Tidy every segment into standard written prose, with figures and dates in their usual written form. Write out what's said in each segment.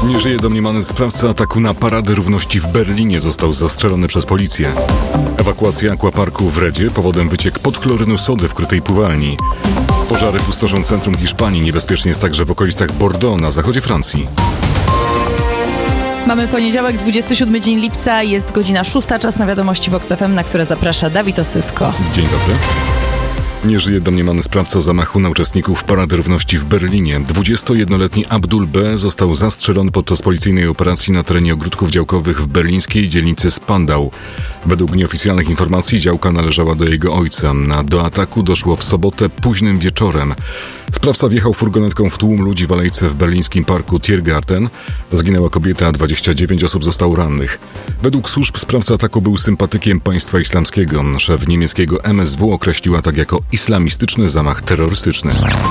Nie żyje domniemany sprawca ataku na Paradę Równości w Berlinie. Został zastrzelony przez policję. Ewakuacja aquaparku w Redzie powodem wyciek podchlorynu sody w krytej pływalni. Pożary pustoszą centrum Hiszpanii. Niebezpiecznie jest także w okolicach Bordeaux na zachodzie Francji. Mamy poniedziałek, 27 dzień lipca, jest godzina 6, czas na wiadomości Vox FM, na które zaprasza Dawid Osysko. Dzień dobry. Nie żyje domniemany sprawca zamachu na uczestników Parady Równości w Berlinie. 21-letni Abdul B. został zastrzelony podczas policyjnej operacji na terenie ogródków działkowych w berlińskiej dzielnicy Spandau. Według nieoficjalnych informacji działka należała do jego ojca. Do ataku doszło w sobotę późnym wieczorem. Sprawca wjechał furgonetką w tłum ludzi w alejce w berlińskim parku Tiergarten. Zginęła kobieta, a 29 osób zostało rannych. Według służb sprawca ataku był sympatykiem państwa islamskiego. Szef niemieckiego MSW określił atak jako islamistyczny zamach terrorystyczny.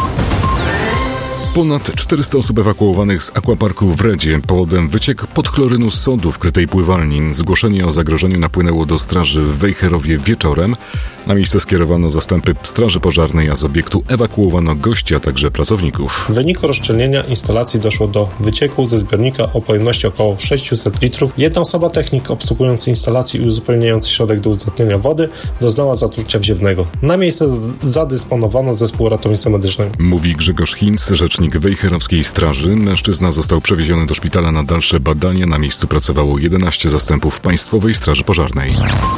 Ponad 400 osób ewakuowanych z aquaparku w Redzie powodem wyciek podchlorynu sodu w krytej pływalni. Zgłoszenie o zagrożeniu napłynęło do straży w Wejherowie wieczorem. Na miejsce skierowano zastępy straży pożarnej, a z obiektu ewakuowano gości, a także pracowników. W wyniku rozszczelnienia instalacji doszło do wycieku ze zbiornika o pojemności około 600 litrów. Jedna osoba, technik obsługujący instalację i uzupełniający środek do uzdatniania wody, doznała zatrucia wziewnego. Na miejsce zadysponowano zespół ratownictwa medycznego. Mówi Grzegorz Hinz, rzecznik Wejherowskiej Straży. Mężczyzna został przewieziony do szpitala na dalsze badania. Na miejscu pracowało 11 zastępów Państwowej Straży Pożarnej.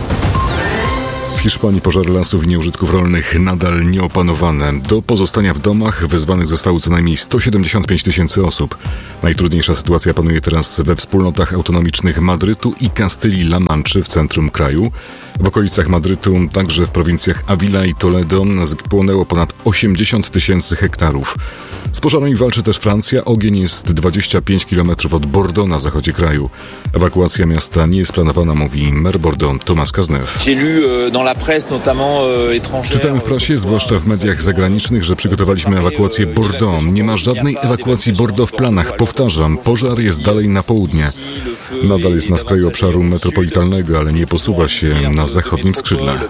W Hiszpanii pożary lasów i nieużytków rolnych nadal nieopanowane. Do pozostania w domach wezwanych zostało co najmniej 175 tysięcy osób. Najtrudniejsza sytuacja panuje teraz we wspólnotach autonomicznych Madrytu i Kastylii-La Manczy w centrum kraju. W okolicach Madrytu, także w prowincjach Avila i Toledo, spłonęło ponad 80 tysięcy hektarów. Z pożarami walczy też Francja. Ogień jest 25 km od Bordeaux na zachodzie kraju. Ewakuacja miasta nie jest planowana, mówi mer Bordeaux Thomas Cazeneuve. Czytałem w prasie, zwłaszcza w mediach zagranicznych, że przygotowaliśmy ewakuację Bordeaux. Nie ma żadnej ewakuacji Bordeaux w planach. Powtarzam, pożar jest dalej na południe. Nadal jest na skraju obszaru metropolitalnego, ale nie posuwa się na zachodnim skrzydle.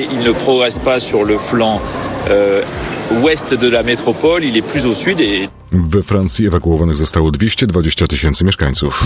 We Francji ewakuowanych zostało 220 tysięcy mieszkańców.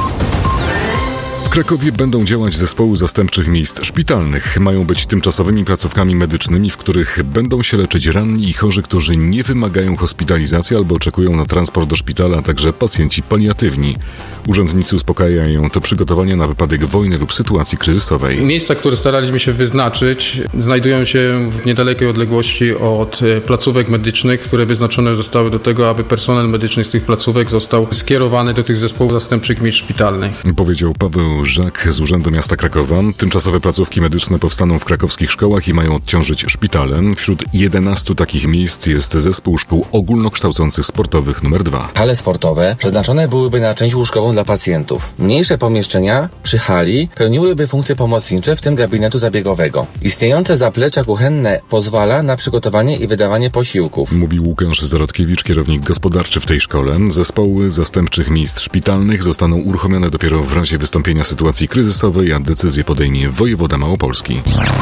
W Krakowie będą działać zespoły zastępczych miejsc szpitalnych. Mają być tymczasowymi placówkami medycznymi, w których będą się leczyć ranni i chorzy, którzy nie wymagają hospitalizacji albo oczekują na transport do szpitala, a także pacjenci paliatywni. Urzędnicy uspokajają to przygotowania na wypadek wojny lub sytuacji kryzysowej. Miejsca, które staraliśmy się wyznaczyć, znajdują się w niedalekiej odległości od placówek medycznych, które wyznaczone zostały do tego, aby personel medyczny z tych placówek został skierowany do tych zespołów zastępczych miejsc szpitalnych. Powiedział Paweł Żak z Urzędu Miasta Krakowa. Tymczasowe placówki medyczne powstaną w krakowskich szkołach i mają odciążyć szpitale. Wśród 11 takich miejsc jest zespół szkół ogólnokształcących sportowych nr 2. Hale sportowe przeznaczone byłyby na część łóżkową dla pacjentów. Mniejsze pomieszczenia przy hali pełniłyby funkcje pomocnicze, w tym gabinetu zabiegowego. Istniejące zaplecze kuchenne pozwala na przygotowanie i wydawanie posiłków. Mówił Łukasz Zarodkiewicz, kierownik gospodarczy w tej szkole. Zespoły zastępczych miejsc szpitalnych zostaną uruchomione dopiero w razie wystąpienia sytuacji kryzysowej, a decyzję podejmie wojewoda małopolski.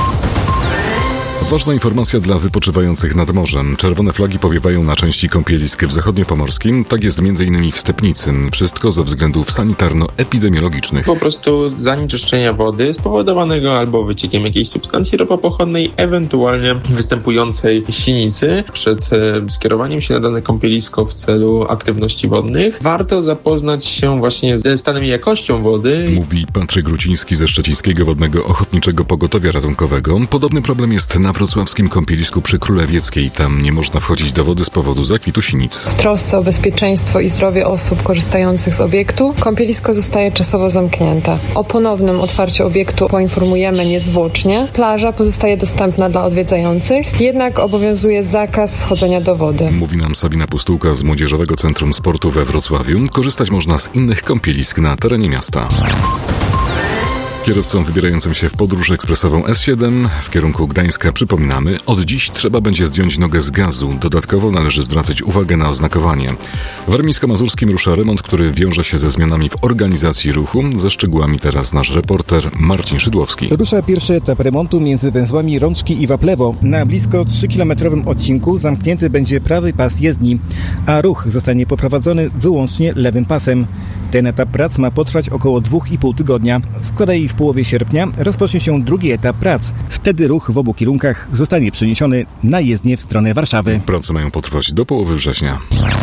Ważna informacja dla wypoczywających nad morzem. Czerwone flagi powiewają na części kąpielisk w zachodniopomorskim. Tak jest m.in. w Stepnicy. Wszystko ze względów sanitarno-epidemiologicznych. Po prostu zanieczyszczenia wody spowodowanego albo wyciekiem jakiejś substancji ropopochodnej, ewentualnie występującej sinicy. Przed skierowaniem się na dane kąpielisko w celu aktywności wodnych warto zapoznać się właśnie ze stanem i jakością wody. Mówi Patryk Gruciński ze Szczecińskiego Wodnego Ochotniczego Pogotowia Ratunkowego. Podobny problem jest na wrocławskim kąpielisku przy Królewieckiej. Tam nie można wchodzić do wody z powodu zakwitu sinic. W trosce o bezpieczeństwo i zdrowie osób korzystających z obiektu kąpielisko zostaje czasowo zamknięte. O ponownym otwarciu obiektu poinformujemy niezwłocznie. Plaża pozostaje dostępna dla odwiedzających, jednak obowiązuje zakaz wchodzenia do wody. Mówi nam Sabina Pustułka z Młodzieżowego Centrum Sportu we Wrocławiu. Korzystać można z innych kąpielisk na terenie miasta. Kierowcom wybierającym się w podróż ekspresową S7 w kierunku Gdańska przypominamy, od dziś trzeba będzie zdjąć nogę z gazu. Dodatkowo należy zwracać uwagę na oznakowanie. W Warmińsko-Mazurskim rusza remont, który wiąże się ze zmianami w organizacji ruchu. Ze szczegółami teraz nasz reporter Marcin Szydłowski. Rusza pierwszy etap remontu między węzłami Rączki i Waplewo. Na blisko 3-kilometrowym odcinku zamknięty będzie prawy pas jezdni, a ruch zostanie poprowadzony wyłącznie lewym pasem. Ten etap prac ma potrwać około 2,5 tygodnia. Z kolei w połowie sierpnia rozpocznie się drugi etap prac. Wtedy ruch w obu kierunkach zostanie przeniesiony na jezdnię w stronę Warszawy. Prace mają potrwać do połowy września.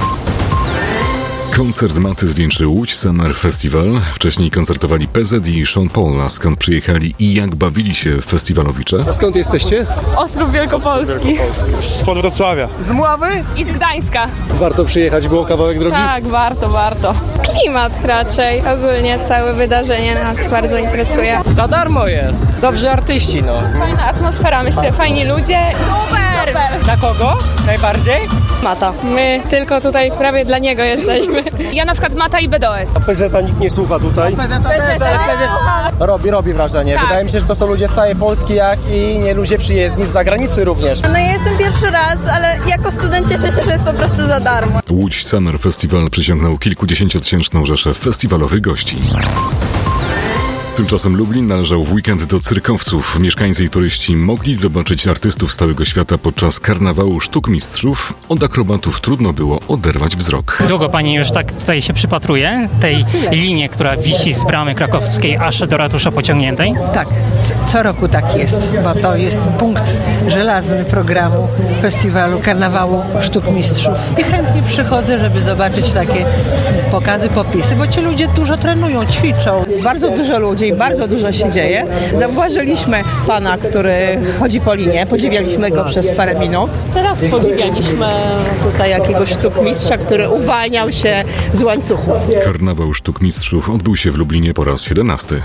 Koncert Maty zwieńczył Łódź Summer Festival. Wcześniej koncertowali PZ i Sean Paul. A skąd przyjechali i jak bawili się festiwalowicze? A skąd jesteście? Ostrów Wielkopolski. Spod Wrocławia. Z Mławy? I z Gdańska. Warto przyjechać, było kawałek drogi? Tak, warto. Klimat raczej. Ogólnie całe wydarzenie nas bardzo interesuje. Za darmo jest. Dobrzy artyści, no. Fajna atmosfera, myślę, fajni ludzie. Super! Dla kogo najbardziej? Mata. My tylko tutaj prawie dla niego jesteśmy. Ja na przykład Mata i BDOS. A PZ-a nikt nie słucha tutaj? Robi wrażenie. Tak. Wydaje mi się, że to są ludzie z całej Polski, jak i nie ludzie przyjezdni z zagranicy również. No ja jestem pierwszy raz, ale jako student cieszę się, że jest po prostu za darmo. Łódź Summer Festival przyciągnął kilkudziesięciotysięczną rzeszę festiwalowych gości. Tymczasem Lublin należał w weekend do cyrkowców. Mieszkańcy i turyści mogli zobaczyć artystów z całego świata podczas karnawału sztuk mistrzów. Od akrobatów trudno było oderwać wzrok. Długo pani już tak tutaj się przypatruje, tej linii, która wisi z bramy krakowskiej aż do ratusza Pociągniętej? Tak, co roku tak jest, bo to jest punkt żelazny programu festiwalu karnawału sztuk mistrzów. I chętnie przychodzę, żeby zobaczyć takie pokazy, popisy, bo ci ludzie dużo trenują, ćwiczą. Jest bardzo dużo ludzi, bardzo dużo się dzieje. Zauważyliśmy pana, który chodzi po linie, podziwialiśmy go przez parę minut. Teraz podziwialiśmy tutaj jakiegoś sztukmistrza, który uwalniał się z łańcuchów. Karnawał sztuk mistrzów odbył się w Lublinie po raz 17.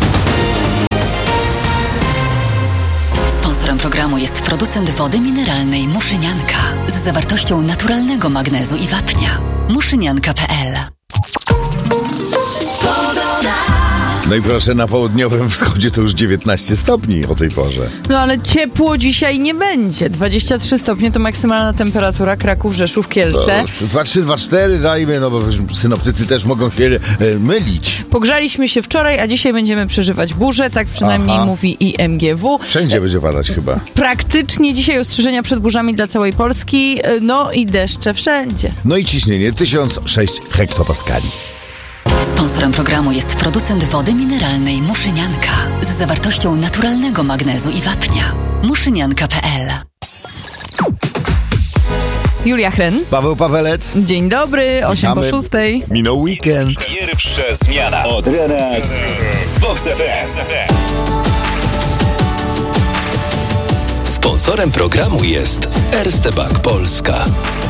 Sponsorem programu jest producent wody mineralnej Muszynianka z zawartością naturalnego magnezu i wapnia. Muszynianka.pl. No i proszę, na południowym wschodzie to już 19 stopni o tej porze. No ale ciepło dzisiaj nie będzie. 23 stopnie to maksymalna temperatura Kraków, Rzeszów, Kielce. 2,3, 2,4 dajmy, no bo synoptycy też mogą się mylić. Pogrzaliśmy się wczoraj, a dzisiaj będziemy przeżywać burzę, tak przynajmniej mówi IMGW. Wszędzie będzie padać chyba. Praktycznie dzisiaj ostrzeżenia przed burzami dla całej Polski, no i deszcze wszędzie. No i ciśnienie 1006 hektopaskali. Sponsorem programu jest producent wody mineralnej Muszynianka z zawartością naturalnego magnezu i wapnia. Muszynianka.pl. Julia Chren. Paweł Pawelec. Dzień dobry, 8 po 6. Minął weekend. Pierwsza zmiana od rana z Vox FM. Sponsorem programu jest Erste Bank Polska.